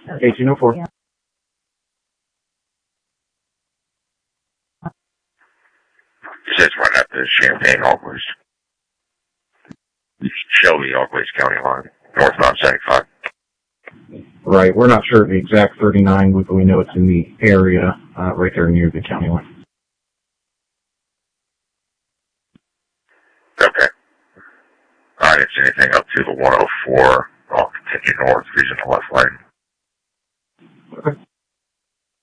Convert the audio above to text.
1804. You said it's right after Champaign, Alquist. Shelby, Alquist County line, northbound 75. Right, we're not sure of the exact 39, but we know it's in the area, right there near the county line. Okay. Alright, if anything up to the 104, I'll continue north using the left lane.